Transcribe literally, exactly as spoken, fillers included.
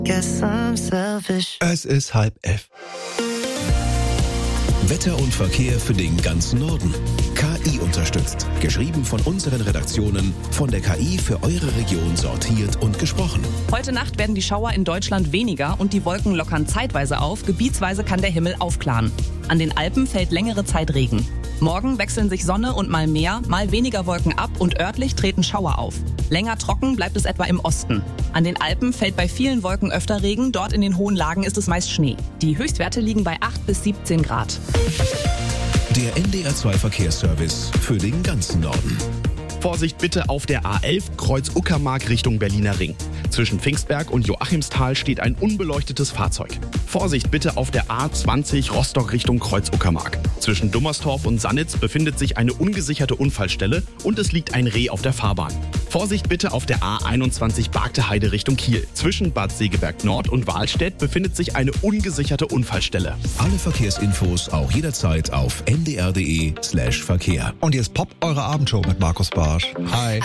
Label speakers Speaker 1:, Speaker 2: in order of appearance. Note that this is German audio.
Speaker 1: Guess I'm selfish.
Speaker 2: Es ist halb elf.
Speaker 3: Wetter und Verkehr für den ganzen Norden. K I unterstützt. Geschrieben von unseren Redaktionen, von der K I für eure Region sortiert und gesprochen.
Speaker 4: Heute Nacht werden die Schauer in Deutschland weniger und die Wolken lockern zeitweise auf. Gebietsweise kann der Himmel aufklaren. An den Alpen fällt längere Zeit Regen. Morgen wechseln sich Sonne und mal mehr, mal weniger Wolken ab und örtlich treten Schauer auf. Länger trocken bleibt es etwa im Osten. An den Alpen fällt bei vielen Wolken öfter Regen, dort in den hohen Lagen ist es meist Schnee. Die Höchstwerte liegen bei acht bis siebzehn Grad.
Speaker 3: Der N D R zwei Verkehrsservice für den ganzen Norden.
Speaker 5: Vorsicht bitte auf der A elf Kreuz Uckermark Richtung Berliner Ring. Zwischen Pfingstberg und Joachimsthal steht ein unbeleuchtetes Fahrzeug. Vorsicht bitte auf der A zwanzig Rostock Richtung Kreuz Uckermark. Zwischen Dummerstorf und Sannitz befindet sich eine ungesicherte Unfallstelle und es liegt ein Reh auf der Fahrbahn. Vorsicht bitte auf der A einundzwanzig Bargteheide Richtung Kiel. Zwischen Bad Segeberg Nord und Wahlstedt befindet sich eine ungesicherte Unfallstelle.
Speaker 3: Alle Verkehrsinfos auch jederzeit auf n d r punkt d e slash Verkehr.
Speaker 2: Und jetzt poppt eure Abendshow mit Markus Barsch. Hi.